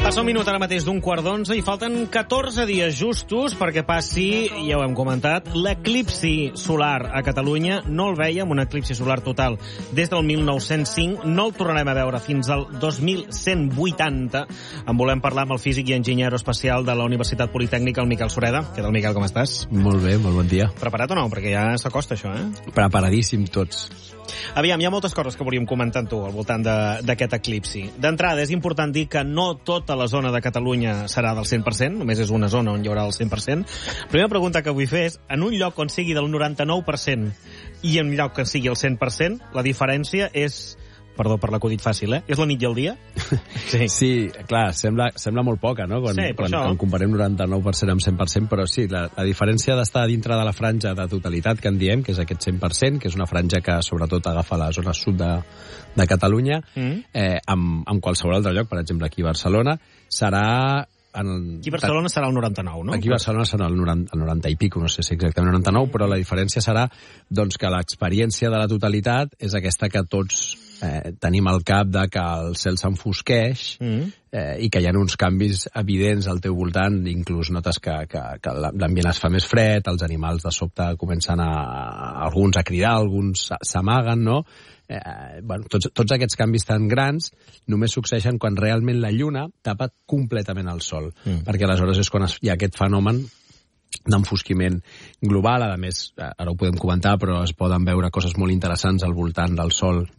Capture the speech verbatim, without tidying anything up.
Passa un minut ara mateix d'un quart d'onze i falten catorze dies justos perquè passi, ja ho hem comentat, l'eclipsi solar a Catalunya. No el vèiem, un eclipsi solar total, des del mil nou-cents cinc. No el tornarem a veure fins al dos mil cent vuitanta. En volem parlar amb el físic i enginyer aeroespacial de la Universitat Politècnica, el Miquel Sureda. Què tal, Miquel, com estàs? Molt bé, molt bon dia. Preparat o no? Perquè ja s'acosta això, eh? Preparadíssim tots. Aviam, hi ha moltes coses que volíem comentar amb tu al voltant d'aquest eclipsi. D'entrada, és important dir que no tota la zona de Catalunya serà del cent per cent, només és una zona on hi haurà el cent per cent. Primera pregunta que vull fer és, en un lloc on sigui del noranta-nou per cent i en un lloc que sigui el cent per cent, la diferència és... Perdó per l'acudit fàcil, eh? És la nit i el dia? Sí, sí, clar, sembla, sembla molt poca, no?, quan, sí, quan, quan comparem noranta-nou per cent amb cent per cent, però sí, la, la diferència d'estar dintre de la franja de totalitat que en diem, que és aquest cent per cent, que és una franja que sobretot agafa la zona sud de, de Catalunya, mm. eh, amb, amb qualsevol altre lloc, per exemple, aquí a Barcelona, serà... En el, aquí a Barcelona serà el noranta-nou, no? Aquí a Barcelona serà el noranta, el noranta i pico, no sé si exactament noranta-nou, però la diferència serà doncs, que l'experiència de la totalitat és aquesta que tots eh, tenim al cap de que el cel s'enfosqueix mm. eh, i que hi ha uns canvis evidents al teu voltant, inclús notes que, que, que l'ambient es fa més fred, els animals de sobte comencen a, alguns a cridar, alguns s'amaguen, no? Eh, bueno, tots, tots aquests canvis tan grans només succeeixen quan realment la lluna tapa completament el sol, mm. perquè aleshores és quan es, hi ha aquest fenomen d'enfosquiment global. A més, ara ho podem comentar, però es poden veure coses molt interessants al voltant del sol